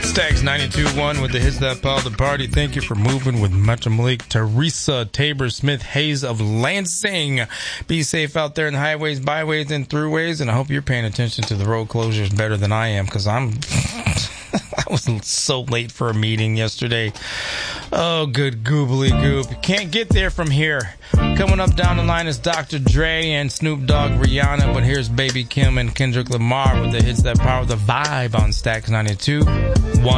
Stax 92.1 with the hits that pile the party. Thank you for moving with Metro Malik, Teresa, Tabor, Smith, Hayes of Lansing. Be safe out there in the highways, byways, and throughways, and I hope you're paying attention to the road closures better than I am, because I was so late for a meeting yesterday. Oh, good goobly goop. You can't get there from here. Coming up down the line is Dr. Dre and Snoop Dogg, Rihanna, but here's Baby Kim and Kendrick Lamar with the hits that power the vibe on Stax 92.1.